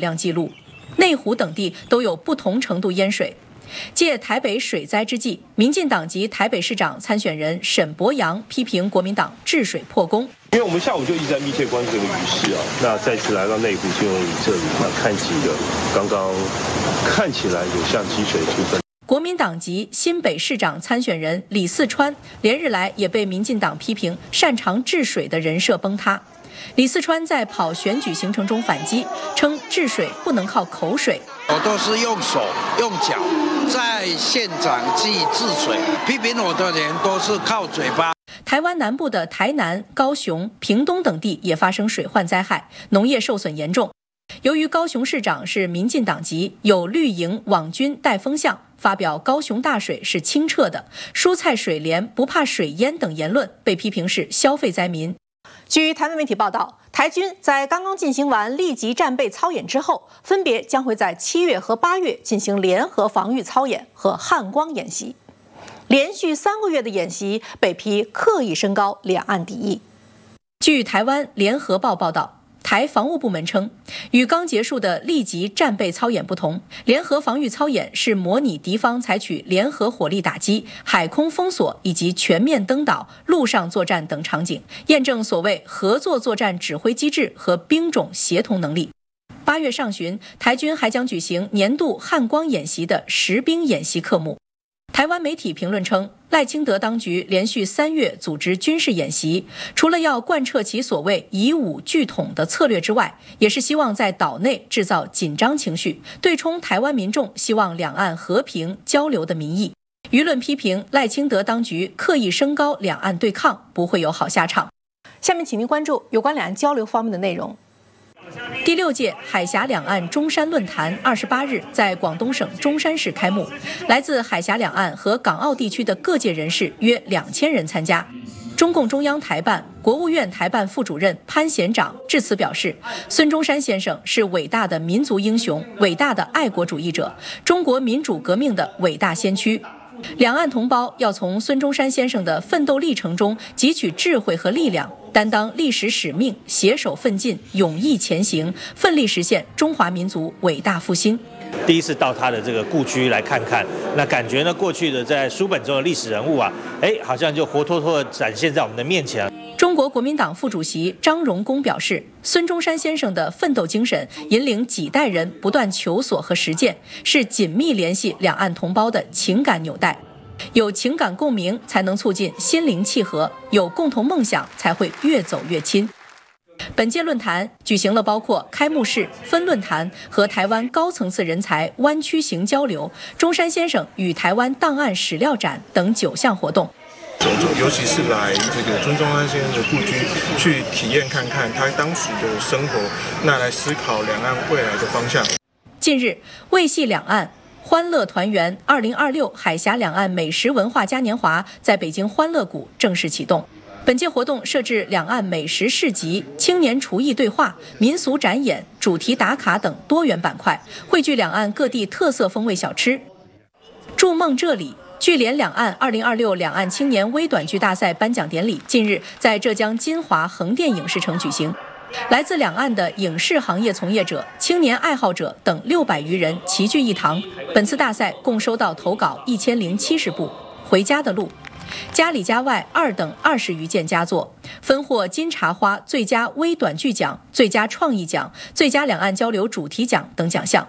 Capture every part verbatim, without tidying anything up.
量记录，内湖等地都有不同程度淹水。借台北水灾之际，民进党籍台北市长参选人沈伯洋批评国民党治水破功。 因为我们下午就一直在密切关注这个局势啊，那再次来到内湖新闻里这里，那看几个刚刚看起来有像积水出分。 国民党籍新北市长参选人李四川连日来也被民进党批评擅长治水的人设崩塌。李四川在跑选举行程中反击，称治水不能靠口水。 我都是用手用脚在现场去治水，批评我的人都是靠嘴巴。 台湾南部的台南、高雄、屏东等地也发生水患灾害，农业受损严重。由于高雄市长是民进党籍，有绿营网军带风向，发表高雄大水是清澈的，蔬菜水莲不怕水淹等言论，被批评是消费灾民。 据台湾媒体报道，台军在刚刚进行完立即战备操演之后，分别将会在七月和八月进行联合防御操演和汉光演习。连续三个月的演习被批刻意升高两岸敌意。 据台湾联合报报道，台防务部门称，与刚结束的立即战备操演不同，联合防御操演是模拟敌方采取联合火力打击、海空封锁以及全面登岛、陆上作战等场景，验证所谓合作作战指挥机制和兵种协同能力。八月上旬，台军还将举行年度汉光演习的实兵演习科目。台湾媒体评论称，赖清德当局连续三月组织军事演习，除了要贯彻其所谓以武拒统的策略之外，也是希望在岛内制造紧张情绪，对冲台湾民众希望两岸和平交流的民意。舆论批评赖清德当局刻意升高两岸对抗，不会有好下场。 下面请您关注有关两岸交流方面的内容。 第六届海峡两岸中山论坛二十八日在广东省中山市开幕，来自海峡两岸和港澳地区的各界人士约两千人参加。中共中央台办、国务院台办副主任潘贤长致辞表示，孙中山先生是伟大的民族英雄、伟大的爱国主义者，中国民主革命的伟大先驱。两岸同胞要从孙中山先生的奋斗历程中汲取智慧和力量，担当历史使命，携手奋进，勇毅前行，奋力实现中华民族伟大复兴。 第一次到他的这个故居来看看，那感觉呢，过去的在书本中的历史人物啊，哎，好像就活脱脱的展现在我们的面前。 中国国民党副主席张荣恭表示，孙中山先生的奋斗精神引领几代人不断求索和实践，是紧密联系两岸同胞的情感纽带。有情感共鸣才能促进心灵契合，有共同梦想才会越走越亲。本届论坛举行了包括开幕式、分论坛和台湾高层次人才湾区型交流、中山先生与台湾档案史料展等九项活动。 尤其是来这个孙中山先生的故居去体验看看他当时的生活，那来思考两岸未来的方向。 近日，为系两岸欢乐团圆二零二六海峡两岸美食文化嘉年华在北京欢乐谷正式启动。本届活动设置两岸美食市集、青年厨艺对话、民俗展演、主题打卡等多元板块，汇聚两岸各地特色风味小吃。筑梦这里聚联两岸二零二六两岸青年微短剧大赛颁奖典礼近日在浙江金华横店影视城举行。来自两岸的影视行业从业者、青年爱好者等六百余人齐聚一堂。本次大赛共收到投稿一千零七十部，《回家的路》、家里家外二等二十余件佳作，分获金茶花最佳微短剧奖、最佳创意奖、最佳两岸交流主题奖等奖项。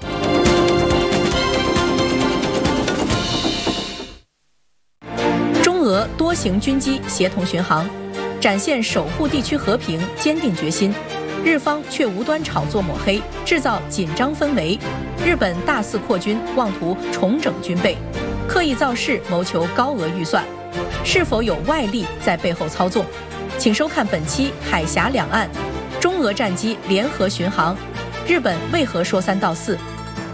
中俄多型军机协同巡航，展现守护地区和平坚定决心。日方却无端炒作抹黑，制造紧张氛围。日本大肆扩军，妄图重整军备，刻意造势，谋求高额预算，是否有外力在背后操纵？请收看本期海峡两岸中俄战机联合巡航，日本为何说三道四？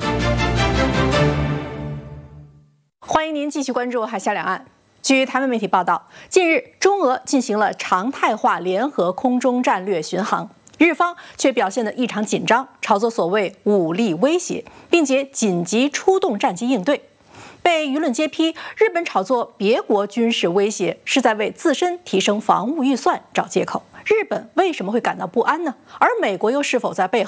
欢迎您继续关注海峡两岸。据台湾媒体报道，近日中俄进行了常态化联合空中战略巡航，日方却表现得异常紧张，炒作所谓武力威胁，并且紧急出动战机应对。被舆论揭批，日本炒作别国军事威胁是在为自身提升防务预算找借口。日本为什么会感到不安呢？而美国又是否在背后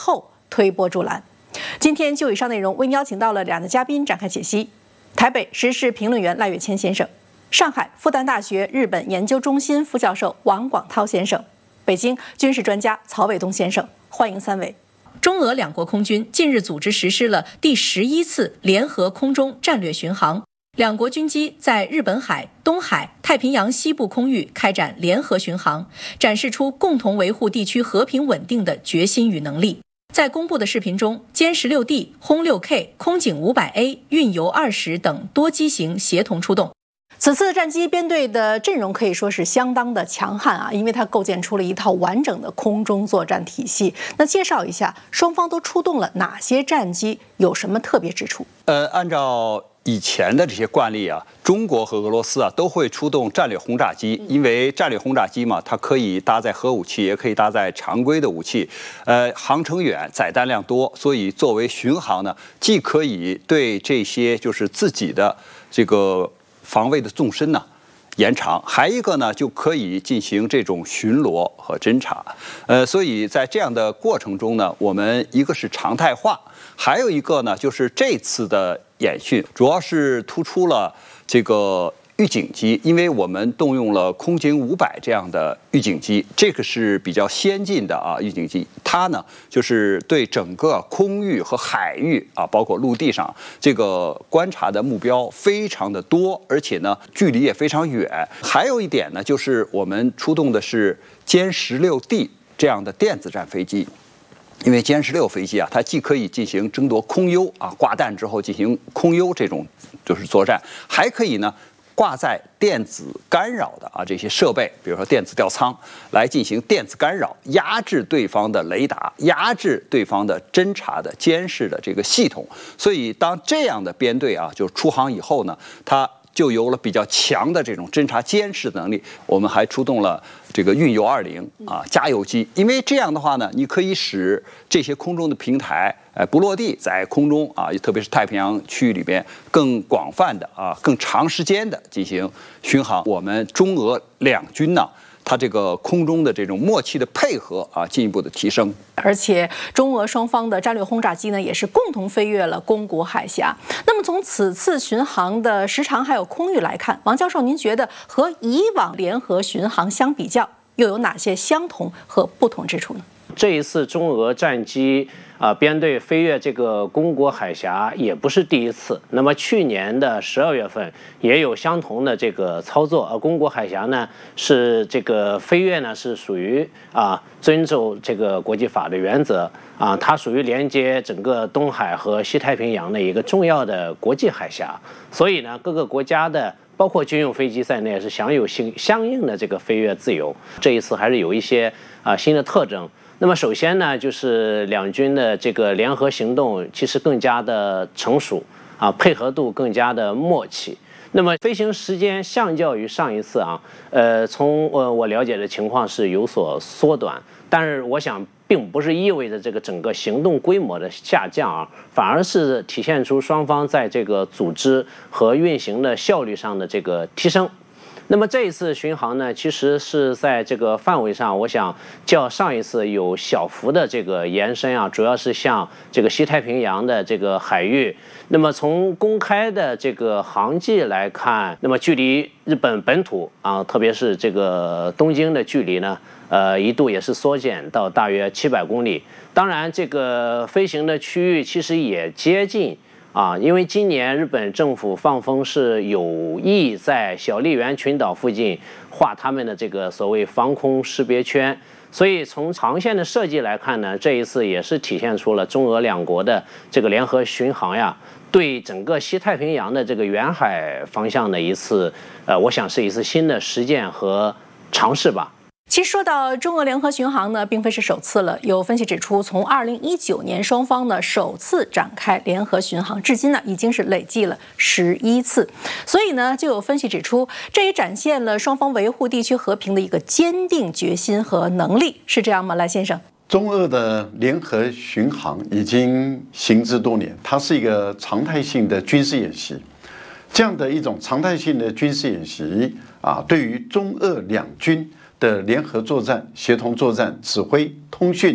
推波助澜。今天就以上内容，为您邀请到了两位嘉宾展开解析：台北时事评论员赖岳谦先生，上海复旦大学日本研究中心副教授王广涛先生，北京军事专家曹伟东先生。欢迎三位。 中俄两国空军近日组织实施了第十一次联合空中战略巡航，两国军机在日本海、东海、太平洋西部空域开展联合巡航，展示出共同维护地区和平稳定的决心与能力。在公布的视频中，歼十六 D、轰六 K、空警五百 A、运油二十等多机型协同出动。 此次战机编队的阵容可以说是相当的强悍啊，因为它构建出了一套完整的空中作战体系。那介绍一下，双方都出动了哪些战机，有什么特别之处？ 呃，按照以前的这些惯例啊，中国和俄罗斯啊都会出动战略轰炸机，因为战略轰炸机嘛，它可以搭载核武器，也可以搭载常规的武器，呃，航程远，载弹量多，所以作为巡航呢，既可以对这些就是自己的这个防卫的纵深呢延长，还一个呢就可以进行这种巡逻和侦察。呃，所以在这样的过程中呢，我们一个是常态化，还有一个呢就是这次的演训主要是突出了这个预警机，因为我们动用了空警五百这样的预警机，这个是比较先进的啊预警机，它呢就是对整个空域和海域啊，包括陆地上这个观察的目标非常的多，而且呢距离也非常远。还有一点呢，就是我们出动的是歼十六 D 这样的电子战飞机。因为歼十六飞机啊，它既可以进行争夺空优啊，挂弹之后进行空优这种就是作战，还可以呢挂载电子干扰的啊这些设备，比如说电子吊舱，来进行电子干扰，压制对方的雷达，压制对方的侦察的监视的这个系统。所以当这样的编队啊就出航以后呢，它就有了比较强的这种侦察监视能力。我们还出动了这个运油二零啊加油机，因为这样的话呢，你可以使这些空中的平台哎不落地，在空中啊，特别是太平洋区域里边更广泛的啊更长时间的进行巡航。我们中俄两军呢，它这个空中的这种默契的配合啊，进一步的提升。 而且中俄双方的战略轰炸机呢，也是共同飞越了宫古海峡。那么从此次巡航的时长还有空域来看，王教授，您觉得和以往联合巡航相比较，又有哪些相同和不同之处呢？ 这一次中俄战机啊、呃、编队飞越这个宫古海峡也不是第一次。那么去年的十二月份也有相同的这个操作。而宫古海峡呢是这个飞越呢是属于啊遵守这个国际法的原则啊，它属于连接整个东海和西太平洋的一个重要的国际海峡。所以呢，各个国家的包括军用飞机在内是享有相相应的这个飞越自由。这一次还是有一些啊新的特征。那么首先呢，就是两军的这个联合行动其实更加的成熟啊，配合度更加的默契。那么飞行时间相较于上一次啊，呃，从呃我了解的情况是有所缩短，但是我想并不是意味着这个整个行动规模的下降啊，反而是体现出双方在这个组织和运行的效率上的这个提升。那么这一次巡航呢，其实是在这个范围上，我想较上一次有小幅的这个延伸啊，主要是向这个西太平洋的这个海域。那么从公开的这个航迹来看，那么距离日本本土啊，特别是这个东京的距离呢，呃，一度也是缩减到大约七百公里。当然，这个飞行的区域其实也接近。啊，因为今年日本政府放风是有意在小笠原群岛附近画他们的这个所谓防空识别圈，所以从航线的设计来看呢，这一次也是体现出了中俄两国的这个联合巡航呀，对整个西太平洋的这个远海方向的一次，呃，我想是一次新的实践和尝试吧。 其实说到中俄联合巡航呢，并非是首次了。有分析指出，从二零一九年双方呢首次展开联合巡航，至今呢已经是累计了十一次。所以呢，就有分析指出，这也展现了双方维护地区和平的一个坚定决心和能力，是这样吗？赖先生， 中俄的联合巡航已经行之多年，它是一个常态性的军事演习。这样的一种常态性的军事演习啊，对于中俄两军的联合作战、协同作战、指挥、通讯等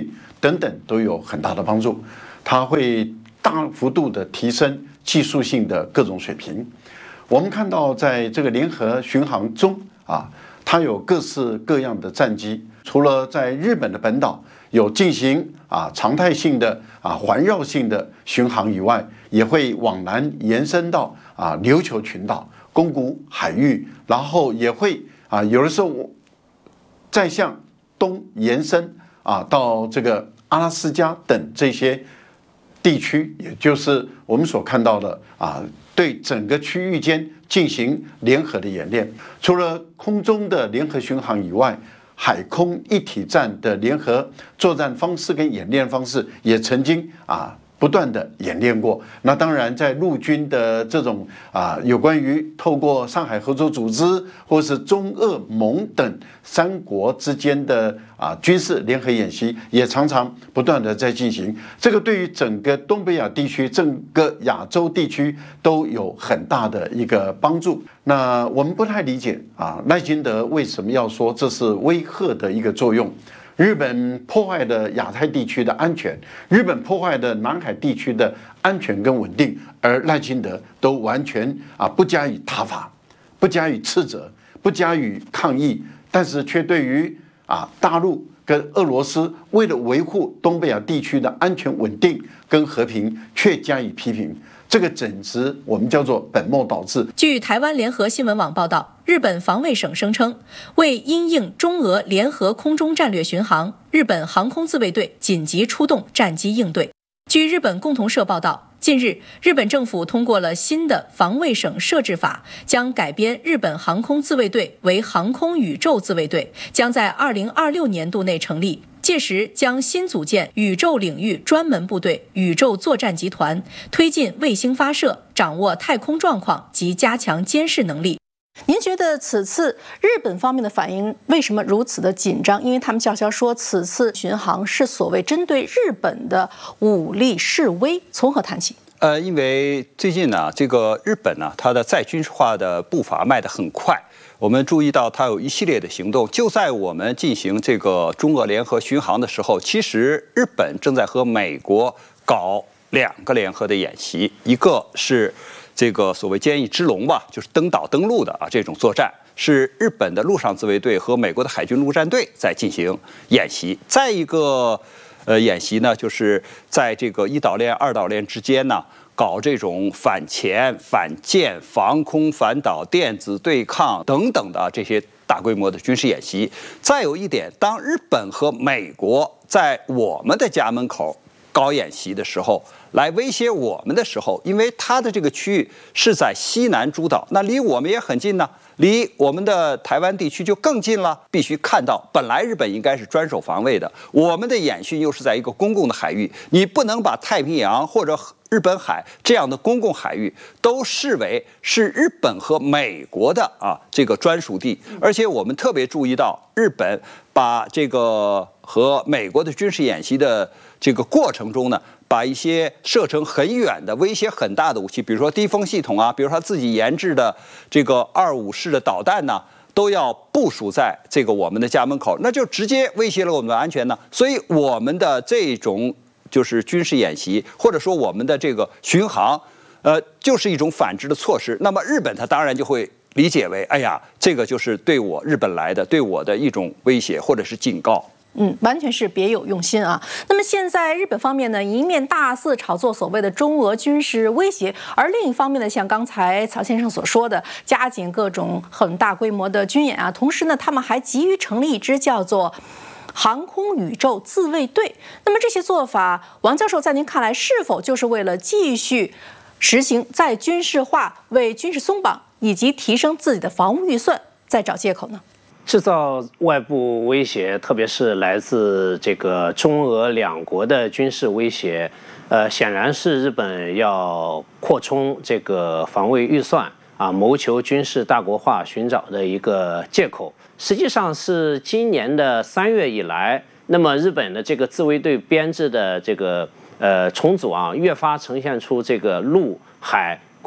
等等都有很大的帮助，它会大幅度的提升技术性的各种水平。我们看到在这个联合巡航中啊，它有各式各样的战机，除了在日本的本岛有进行啊常态性的啊环绕性的巡航以外，也会往南延伸到啊琉球群岛、宫古海域，然后也会啊有的时候再向东延伸啊到这个阿拉斯加等这些地区，也就是我们所看到的啊。对整个区域间进行联合的演练，除了空中的联合巡航以外，海空一体战的联合作战方式跟演练方式也曾经啊不断的演练过。那当然，在陆军的这种啊有关于透过上海合作组织或是中俄蒙等三国之间的啊军事联合演习，也常常不断的在进行。这个对于整个东北亚地区、整个亚洲地区都有很大的一个帮助。那我们不太理解啊，赖清德为什么要说这是威吓的一个作用？日本破坏的亚太地区的安全，日本破坏的南海地区的安全跟稳定，而赖清德都完全啊不加以挞伐，不加以斥责，不加以抗议，但是却对于啊大陆跟俄罗斯为了维护东北亚地区的安全稳定跟和平，却加以批评。这个简直我们叫做本末倒置。 据台湾联合新闻网报道，日本防卫省声称，为因应中俄联合空中战略巡航，日本航空自卫队紧急出动战机应对。据日本共同社报道，近日，日本政府通过了新的防卫省设置法，将改编日本航空自卫队为航空宇宙自卫队，将在二零二六年度内成立。届时将新组建宇宙领域专门部队、宇宙作战集团，推进卫星发射，掌握太空状况及加强监视能力。 您觉得此次日本方面的反应为什么如此的紧张？因为他们叫嚣说此次巡航是所谓针对日本的武力示威，从何谈起？ 呃，因为最近呢，这个日本呢，它的再军事化的步伐迈得很快。我们注意到它有一系列的行动，就在我们进行这个中俄联合巡航的时候，其实日本正在和美国搞两个联合的演习，一个是这个所谓坚毅之龙吧，就是登岛登陆的啊这种作战，是日本的陆上自卫队和美国的海军陆战队在进行演习。再一个呃演习呢，就是在这个一岛链、二岛链之间呢，搞这种反潜、反舰、防空、反导、电子对抗等等的这些大规模的军事演习。再有一点，当日本和美国在我们的家门口搞演习的时候，来威胁我们的时候，因为它的这个区域是在西南诸岛，那离我们也很近呢，离我们的台湾地区就更近了。必须看到，本来日本应该是专守防卫的，我们的演训又是在一个公共的海域，你不能把太平洋或者日本海这样的公共海域都视为是日本和美国的啊这个专属地。而且我们特别注意到，日本把这个和美国的军事演习的这个过程中呢，把一些射程很远的、威胁很大的武器，比如说低风系统啊，比如说他自己研制的这个二五式的导弹呢，都要部署在这个我们的家门口，那就直接威胁了我们的安全呢。所以我们的这种就是军事演习，或者说我们的这个巡航，呃，就是一种反制的措施。那么日本他当然就会理解为，哎呀，这个就是对我日本来的，对我的一种威胁或者是警告。 嗯，完全是别有用心啊。那么现在日本方面呢，一面大肆炒作所谓的中俄军事威胁，而另一方面呢，像刚才曹先生所说的，加紧各种很大规模的军演啊，同时呢，他们还急于成立一支叫做航空宇宙自卫队。那么这些做法，王教授在您看来，是否就是为了继续实行再军事化、为军事松绑以及提升自己的防务预算，在找借口呢？ 制造外部威胁，特别是来自这个中俄两国的军事威胁，呃，显然是日本要扩充这个防卫预算啊，谋求军事大国化寻找的一个借口。实际上是今年的三月以来，那么日本的这个自卫队编制的这个呃重组啊，越发呈现出这个陆海空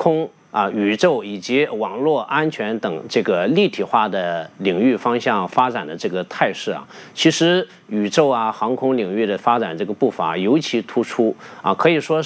啊，宇宙以及网络安全等这个立体化的领域方向发展的这个态势啊，其实宇宙啊、航空领域的发展这个步伐尤其突出啊，可以说是。